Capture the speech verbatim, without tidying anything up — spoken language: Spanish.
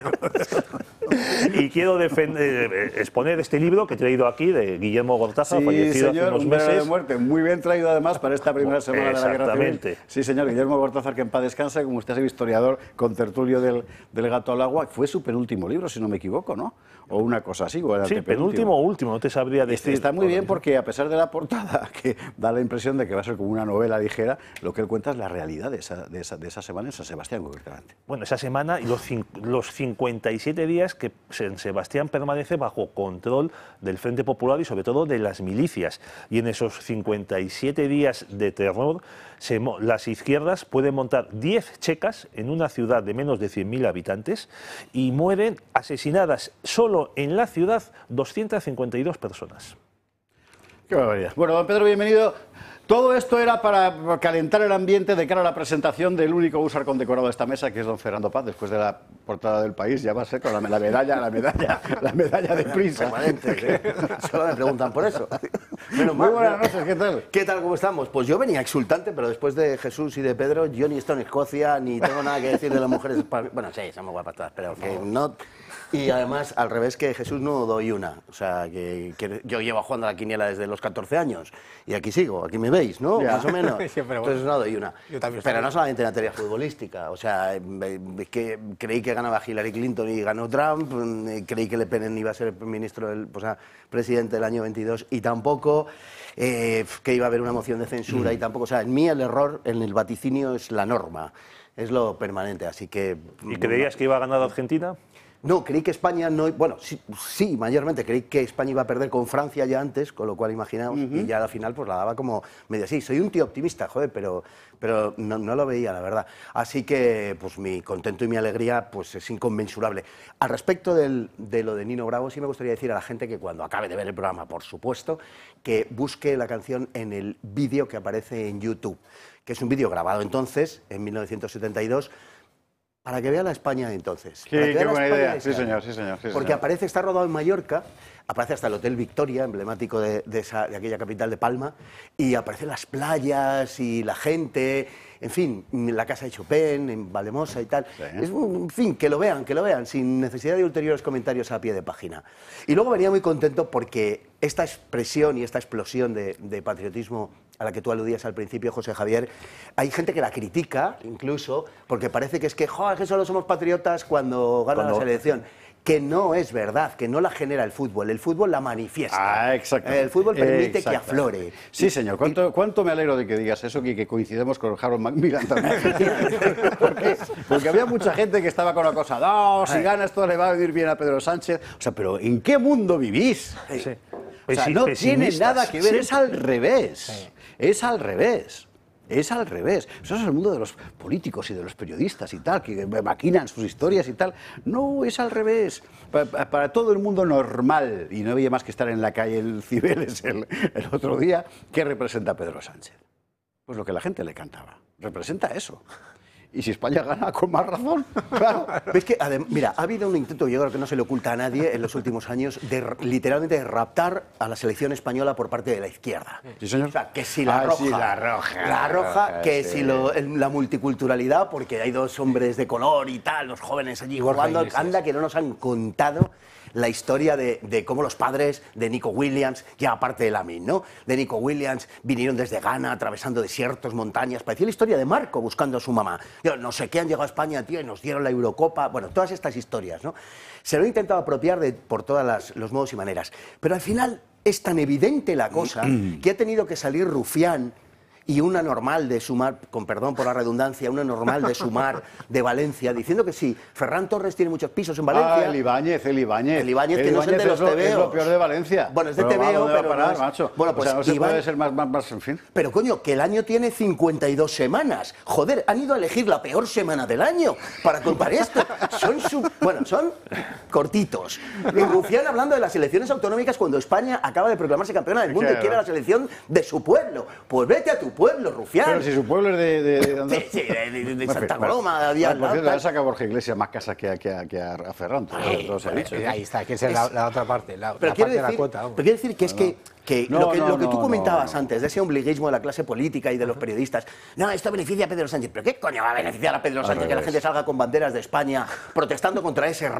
Y quiero defender, exponer este libro que he traído aquí de Guillermo Gortázar, sí, fallecido señor, hace unos un meses. de muerte, muy bien traído además para esta primera semana de la Guerra Civil. Sí, señor, Guillermo Gortázar, que en paz descanse, como usted ha sido historiador, contertulio del, del Gato al Agua. Fue su penúltimo libro, si no me equivoco, ¿no? O una cosa así. O era sí, penúltimo o último, no te sabría decir. Está muy bien porque a pesar de la portada, que da la impresión de que va a ser como una novela ligera, lo que él cuenta es la realidad de esa, de esa, de esa semana en San Sebastián, concretamente. Bueno, esa semana y los, los cincuenta y siete días que San Sebastián permanece bajo control del Frente Popular y sobre todo de las milicias. Y en esos cincuenta y siete días de terror, se, las izquierdas pueden montar diez checas en una ciudad de menos de cien mil habitantes y mueren asesinadas solo en la ciudad doscientas cincuenta y dos personas. Qué barbaridad. Bueno, don Pedro, bienvenido. Todo esto era para calentar el ambiente de cara a la presentación del único húsar condecorado de esta mesa, que es don Fernando Paz, después de la portada del País, ya va a ser con la, la medalla, la medalla, la medalla de prisa. Permanente, ¿eh? Solo me preguntan por eso. Menos Muy buenas noches, ¿qué tal? ¿Qué tal, cómo estamos? Pues yo venía exultante, pero después de Jesús y de Pedro, yo ni estoy en Escocia, ni tengo nada que decir de las mujeres. Bueno, sí, son muy guapas todas, pero que no... Y además, al revés que Jesús, no doy una. O sea, que, que yo llevo jugando a la quiniela desde los catorce años. Y aquí sigo, aquí me veis, ¿no? Ya. Más o menos. Sí, pero bueno. Entonces no doy una. Yo también pero estoy. no solamente en materia futbolística. O sea, es que creí que ganaba Hillary Clinton y ganó Trump. Creí que Le Pen iba a ser ministro, del, o sea, presidente del año veintidós y tampoco. Eh, que iba a haber una moción de censura mm. y tampoco. O sea, en mí el error, en el vaticinio, es la norma. Es lo permanente, así que... ¿Y creías que iba a ganar Argentina? No, creí que España no... Bueno, sí, sí, mayormente creí que España iba a perder con Francia ya antes, con lo cual imaginaos, uh-huh. y ya al final pues la daba como medio así. Soy un tío optimista, joder, pero, pero no, no lo veía, la verdad. Así que pues mi contento y mi alegría pues es inconmensurable. Al respecto del, de lo de Nino Bravo, sí me gustaría decir a la gente que cuando acabe de ver el programa, por supuesto, que busque la canción en el vídeo que aparece en YouTube, que es un vídeo grabado entonces, en mil novecientos setenta y dos, para que vea la España de entonces. Sí, qué buena idea. Sí, esa, señor, sí, señor. Sí, porque señor. aparece, está rodado en Mallorca, aparece hasta el Hotel Victoria, emblemático de, de, esa, de aquella capital de Palma, y aparecen las playas y la gente, en fin, la casa de Chopin, en Valdemosa y tal. Sí. Es, en fin, que lo vean, que lo vean, sin necesidad de ulteriores comentarios a pie de página. Y luego venía muy contento porque esta expresión y esta explosión de, de patriotismo a la que tú aludías al principio, José Javier, hay gente que la critica, incluso, porque parece que es que, joder, que solo somos patriotas cuando gana cuando... la selección. Que no es verdad, que no la genera el fútbol, el fútbol la manifiesta. Ah, exacto. El fútbol permite que aflore. Sí, señor. ¿Cuánto, cuánto me alegro de que digas eso, que, que coincidemos con Harold Macmillan también? porque, porque había mucha gente que estaba con la cosa, no, si gana esto le va a vivir bien a Pedro Sánchez. O sea, pero ¿en qué mundo vivís? Sí. O sea, no tiene nada que ver, sí. Es al revés. Sí. Es al revés. Es al revés. Eso es el mundo de los políticos y de los periodistas y tal, que maquinan sus historias y tal. No, es al revés. Para, para todo el mundo normal, y no había más que estar en la calle el Cibeles el, el otro día, ¿qué representa Pedro Sánchez? Pues lo que la gente le cantaba. Representa eso. Y si España gana, con más razón, claro. ¿Ves que, mira, ha habido un intento, yo creo que no se le oculta a nadie en los últimos años, de literalmente de raptar a la selección española por parte de la izquierda. Sí, señor. O sea, que si la ah, roja, sí, la roja, la roja, que sí. si lo, la multiculturalidad, porque hay dos hombres de color y tal, los jóvenes allí jugando, anda que no nos han contado la historia de, de cómo los padres de Nico Williams, ya aparte de Lamin, ¿no? De Nico Williams vinieron desde Ghana, atravesando desiertos, montañas. Parecía la historia de Marco buscando a su mamá. Yo, no sé qué, han llegado a España, tío, y nos dieron la Eurocopa. Bueno, todas estas historias, ¿no? Se lo he intentado apropiar de, por todos los modos y maneras. Pero al final es tan evidente la cosa que ha tenido que salir Rufián y una normal de Sumar, con perdón por la redundancia, una normal de Sumar de Valencia, diciendo que sí, Ferran Torres tiene muchos pisos en Valencia. Ah, el Ibáñez, el Ibáñez. El Ibáñez, que el no es el de los es lo, tebeos. Es lo peor de Valencia. Bueno, es de pero tebeo, va, pero va a parar, no es... macho. Bueno, pues o sea, no se Iván... puede ser más, más, más, en fin. Pero, coño, que el año tiene cincuenta y dos semanas. Joder, han ido a elegir la peor semana del año para contar esto. Son, su... bueno, son cortitos. Y Rufián hablando de las elecciones autonómicas cuando España acaba de proclamarse campeona del mundo y quiere la selección de su pueblo. Pues vete a tu pueblo. pueblo, rufián. Pero si su pueblo es de... de, de, Sí, sí, de, de, de Bueno, Santa bueno, Coloma, de bueno, Avial, por cierto, tal. le saca a Borja Iglesias más casas que a, que a, que a Ferran. todo- todo se ha dicho, Eh, ¿no? Ahí está, que esa es la, la otra parte, la, Pero la quiero parte de la decir, cuota. pero Vamos. quiero decir que es que, que No, lo que, no, lo que tú no, comentabas no, no. antes, de ese ombliguismo de la clase política y de los periodistas, no, esto beneficia a Pedro Sánchez. ¿Pero qué coño va a beneficiar a Pedro Sánchez que la revés. gente salga con banderas de España protestando contra ese